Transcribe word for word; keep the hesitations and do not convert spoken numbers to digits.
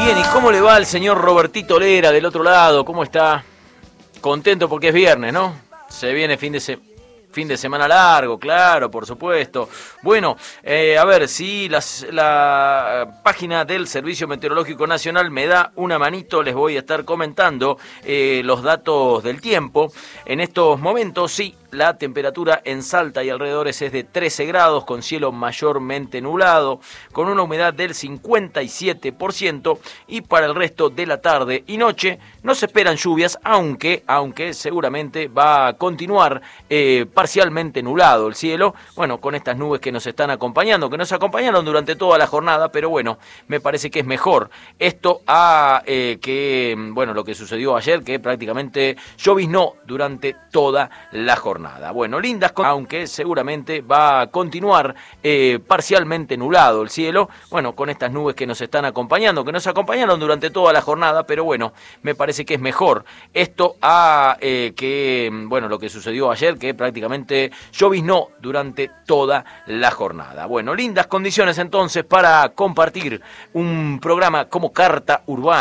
Bien, ¿y cómo le va al señor Robertito Lera del otro lado? ¿Cómo está? Contento porque es viernes, ¿no? Se viene fin de semana. Fin de semana largo, claro, por supuesto. Bueno, eh, a ver, si las, la página del Servicio Meteorológico Nacional me da una manito, les voy a estar comentando eh, los datos del tiempo. En estos momentos, sí, la temperatura en Salta y alrededores es de trece grados, con cielo mayormente nublado, con una humedad del cincuenta y siete por ciento, y para el resto de la tarde y noche no se esperan lluvias, aunque, aunque seguramente va a continuar eh, parcialmente nublado el cielo, bueno, con estas nubes que nos están acompañando, que nos acompañaron durante toda la jornada, pero bueno, me parece que es mejor esto a eh, que, bueno, lo que sucedió ayer, que prácticamente lloviznó durante toda la jornada. Bueno, lindas, aunque seguramente va a continuar eh, parcialmente nublado el cielo, bueno, con estas nubes que nos están acompañando, que nos acompañaron durante toda la jornada, pero bueno, me parece que es mejor esto a eh, que, bueno, lo que sucedió ayer, que prácticamente lloviznó durante toda la jornada. Bueno, lindas condiciones entonces para compartir un programa como Carta Urbana.